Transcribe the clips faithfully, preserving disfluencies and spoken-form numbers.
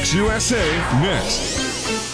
X U S A next.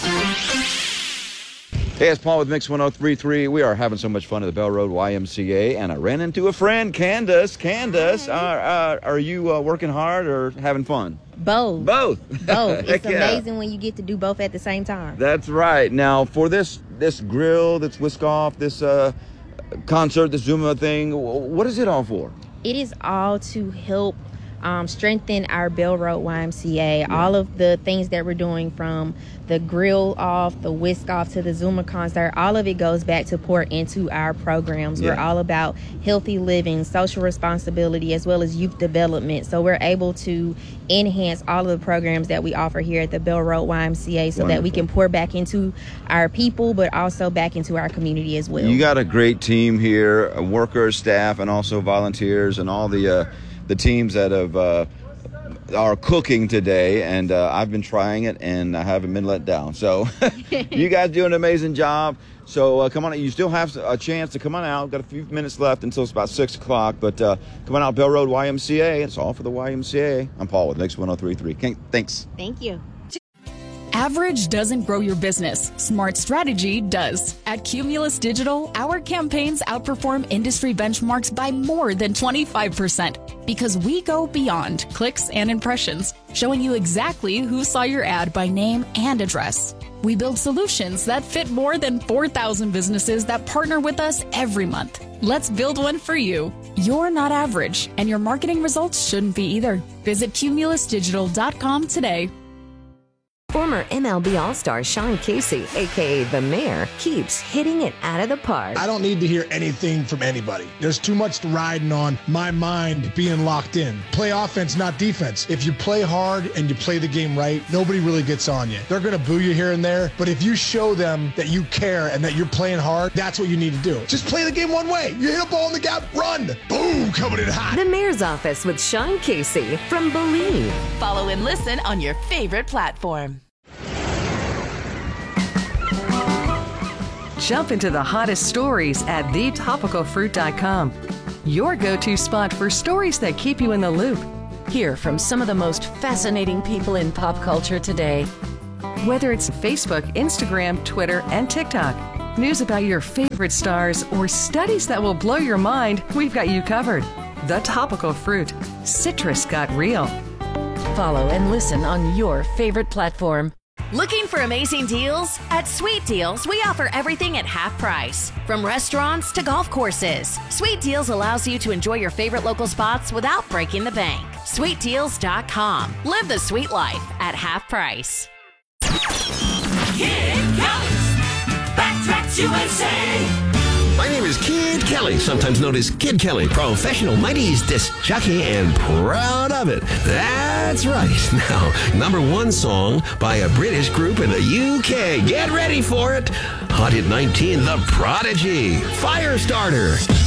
Hey, it's Paul with Mix one oh three point three. We are having so much fun at the Bell Road Y M C A, and I ran into a friend, Candace. Candace, uh, uh, are you uh, working hard or having fun? Both. Both. Both. It's yeah. amazing when you get to do both at the same time. That's right. Now, for this this grill, this whisk off, this uh, concert, this Zuma thing, what is it all for? It is all to help um, strengthen our Bell Road Y M C A. Yeah. All of the things that we're doing, from the grill off, the whisk off, to the Zuma concert, all of it goes back to pour into our programs. Yeah. We're all about healthy living, social responsibility, as well as youth development. So we're able to enhance all of the programs that we offer here at the Bell Road Y M C A so Wonderful. That we can pour back into our people, but also back into our community as well. You got a great team here, workers, staff, and also volunteers, and all the uh, the teams that have uh, are cooking today, and uh, I've been trying it, and I haven't been let down. So you guys do an amazing job. So uh, come on, you still have a chance to come on out. Got a few minutes left until it's about six o'clock, but uh, come on out, Bell Road Y M C A. It's all for the Y M C A. I'm Paul with Mix one oh three point three. Thanks. Thank you. Average doesn't grow your business. Smart strategy does. At Cumulus Digital, our campaigns outperform industry benchmarks by more than twenty-five percent because we go beyond clicks and impressions, showing you exactly who saw your ad by name and address. We build solutions that fit more than four thousand businesses that partner with us every month. Let's build one for you. You're not average, and your marketing results shouldn't be either. Visit cumulus digital dot com today. Former M L B All-Star Sean Casey, a k a. The Mayor, keeps hitting it out of the park. I don't need to hear anything from anybody. There's too much riding on my mind being locked in. Play offense, not defense. If you play hard and you play the game right, nobody really gets on you. They're going to boo you here and there, but if you show them that you care and that you're playing hard, that's what you need to do. Just play the game one way. You hit a ball in the gap, run. Boom, coming in hot. The Mayor's Office with Sean Casey from Believe. Follow and listen on your favorite platform. Jump into the hottest stories at the topical fruit dot com. Your go-to spot for stories that keep you in the loop. Hear from some of the most fascinating people in pop culture today. Whether it's Facebook, Instagram, Twitter, and TikTok, news about your favorite stars, or studies that will blow your mind, we've got you covered. The Topical Fruit. Citrus got real. Follow and listen on your favorite platform. Looking for amazing deals? At Sweet Deals, we offer everything at half price. From restaurants to golf courses, Sweet Deals allows you to enjoy your favorite local spots without breaking the bank. sweet deals dot com. Live the sweet life at half price. Kid Kelly's Backtracks U S A. My name is Kid Kelly, sometimes known as Kid Kelly, professional nineties disc jockey and proud of it. That's right. Now, number one song by a British group in the U K. Get ready for it. Hot hit nineteen, The Prodigy, Firestarter.